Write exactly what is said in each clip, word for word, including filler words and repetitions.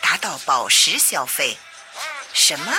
达到宝石消费。什么？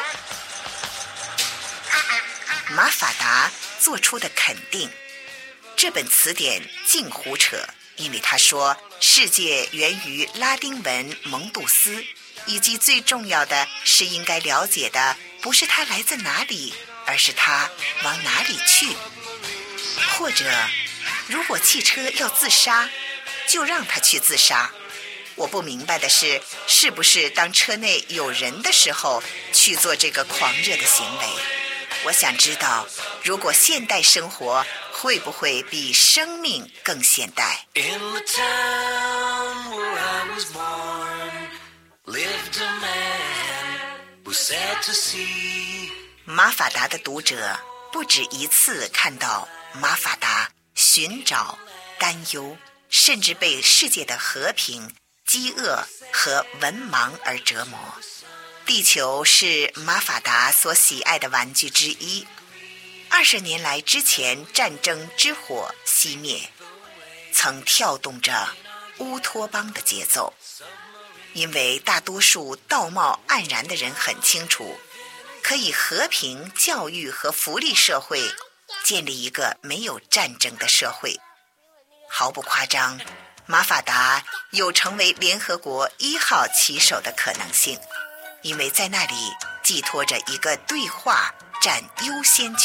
马法达做出的肯定，这本词典净胡扯，因为他说世界源于拉丁文蒙杜斯，以及最重要的是应该了解的不是它来自哪里，而是它往哪里去。或者如果汽车要自杀，就让它去自杀。我不明白的是，是不是当车内有人的时候去做这个狂热的行为。我想知道，如果现代生活会不会比生命更现代。 In the town where I was born lived a man who said to see。 马法达的读者不止一次看到马法达寻找、担忧，甚至被世界的和平、饥饿和文盲而折磨。地球是马法达所喜爱的玩具之一。二十年来之前，战争之火熄灭，曾跳动着乌托邦的节奏。因为大多数道貌岸然的人很清楚，可以和平、教育和福利社会建立一个没有战争的社会。毫不夸张，马法达有成为联合国一号旗手的可能性，因为在那里寄托着一个对话占优先权。